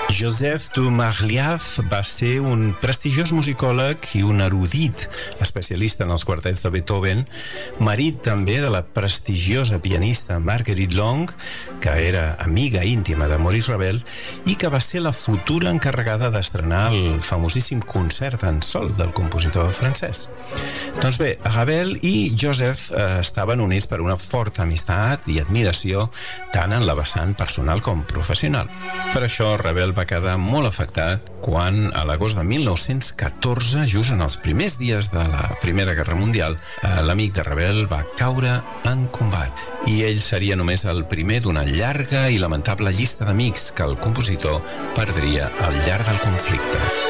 Joseph de Marliave va ser un prestigiós musicòleg i un erudit especialista en els quartets de Beethoven, marit també de la prestigiosa pianista Marguerite Long, que era amiga íntima de Maurice Ravel i que va ser la futura encarregada d'estrenar el famosíssim concert en sol del compositor francès. Doncs bé, Ravel i Joseph estaven units per una forta amistat i admiració tant en la vessant personal com professional. Per això Ravel va quedar molt afectat quan, a l'agost de 1914, just en els primers dies de la Primera Guerra Mundial, l'amic de Ravel va caure en combat i ell seria només el primer d'una llarga i lamentable llista d'amics que el compositor perdria al llarg del conflicte.